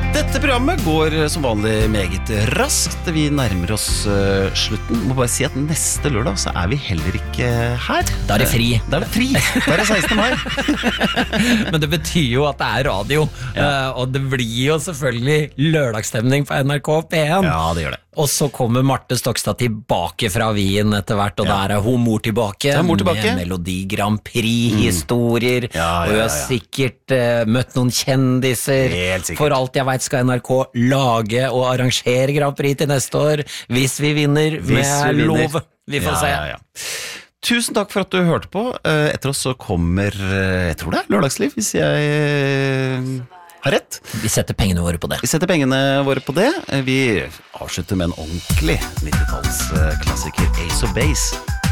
Dette programmet går som vanlig meget raskt. Vi nærmer oss slutten. Må bare si at neste lørdag så vi heller ikke her. Da det fri. Da det fri. Da det 16. mai. Men det betyr jo at det radio. Og det blir jo selvfølgelig lørdagsstemning på NRK P1. Ja, det gjør det. Og så kommer Marte Stokstad tilbake fra Wien etter hvert, og der hun mor tilbake, mor tilbake. Med Melodi Grand Prix-historier, og hun har sikkert møtt noen kjendiser. Helt sikkert. For alt jeg vet skal NRK lage og arrangere Grand Prix til neste år, hvis vi vinner med lov. Vi får se. Tusen takk for at du hørte på. Etter oss så kommer, jeg tror det Lørdagsliv, hvis jeg har rett. Vi setter pengene våre på det. Vi setter pengene våre på det. Vi avslutter med en ordentlig 90-tallsklassiker, Ace of Base.